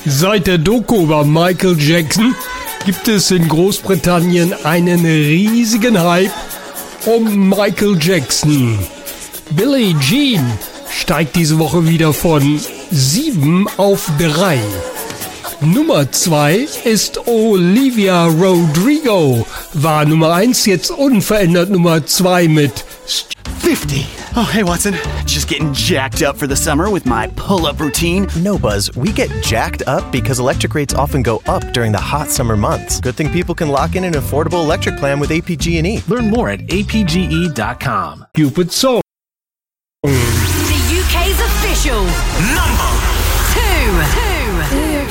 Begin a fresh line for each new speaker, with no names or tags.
Seit der Doku über Michael Jackson gibt es in Großbritannien einen riesigen Hype um Michael Jackson. Billie Jean steigt diese Woche wieder von 7 auf 3. Nummer 2 ist Olivia Rodrigo. War Nummer 1, jetzt unverändert Nummer 2 mit
50. Oh, hey, Watson. Just getting jacked up for the summer with my pull-up routine.
No, Buzz. We get jacked up because electric rates often go up during the hot summer months. Good thing people can lock in an affordable electric plan with APG&E.
Learn more at apge.com.
Cupid Song.
The UK's official
number